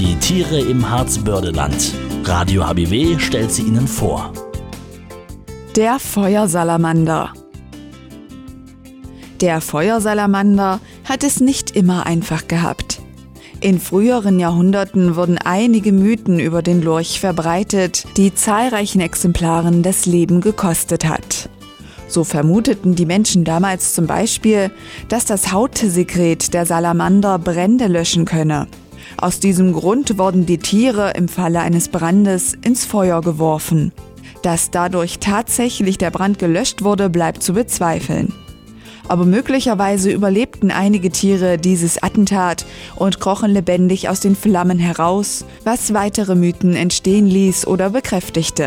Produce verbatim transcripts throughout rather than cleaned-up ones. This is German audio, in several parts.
Die Tiere im Harzbördeland. Radio H B W stellt sie Ihnen vor. Der Feuersalamander. Der Feuersalamander hat es nicht immer einfach gehabt. In früheren Jahrhunderten wurden einige Mythen über den Lurch verbreitet, die zahlreichen Exemplaren das Leben gekostet hat. So vermuteten die Menschen damals zum Beispiel, dass das Hautsekret der Salamander Brände löschen könne. Aus diesem Grund wurden die Tiere im Falle eines Brandes ins Feuer geworfen. Dass dadurch tatsächlich der Brand gelöscht wurde, bleibt zu bezweifeln. Aber möglicherweise überlebten einige Tiere dieses Attentat und krochen lebendig aus den Flammen heraus, was weitere Mythen entstehen ließ oder bekräftigte.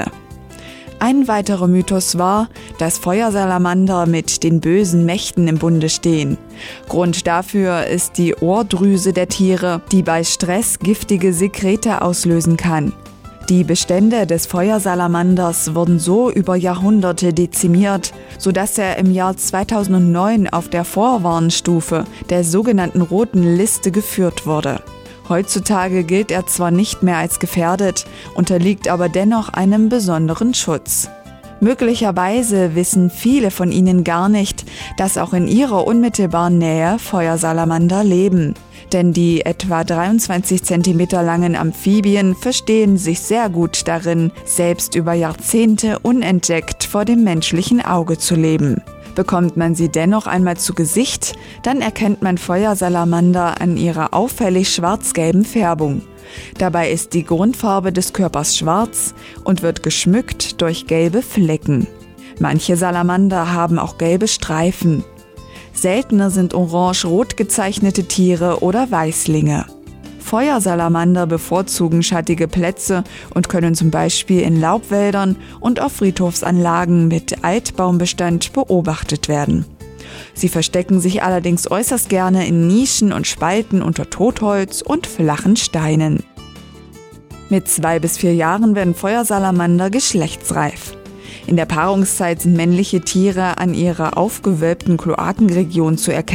Ein weiterer Mythos war, dass Feuersalamander mit den bösen Mächten im Bunde stehen. Grund dafür ist die Ohrdrüse der Tiere, die bei Stress giftige Sekrete auslösen kann. Die Bestände des Feuersalamanders wurden so über Jahrhunderte dezimiert, sodass er im Jahr zweitausendneun auf der Vorwarnstufe der sogenannten Roten Liste geführt wurde. Heutzutage gilt er zwar nicht mehr als gefährdet, unterliegt aber dennoch einem besonderen Schutz. Möglicherweise wissen viele von Ihnen gar nicht, dass auch in ihrer unmittelbaren Nähe Feuersalamander leben. Denn die etwa dreiundzwanzig Zentimeter langen Amphibien verstehen sich sehr gut darin, selbst über Jahrzehnte unentdeckt vor dem menschlichen Auge zu leben. Bekommt man sie dennoch einmal zu Gesicht, dann erkennt man Feuersalamander an ihrer auffällig schwarz-gelben Färbung. Dabei ist die Grundfarbe des Körpers schwarz und wird geschmückt durch gelbe Flecken. Manche Salamander haben auch gelbe Streifen. Seltener sind orange-rot gezeichnete Tiere oder Weißlinge. Feuersalamander bevorzugen schattige Plätze und können zum Beispiel in Laubwäldern und auf Friedhofsanlagen mit Altbaumbestand beobachtet werden. Sie verstecken sich allerdings äußerst gerne in Nischen und Spalten unter Totholz und flachen Steinen. Mit zwei bis vier Jahren werden Feuersalamander geschlechtsreif. In der Paarungszeit sind männliche Tiere an ihrer aufgewölbten Kloakenregion zu erkennen.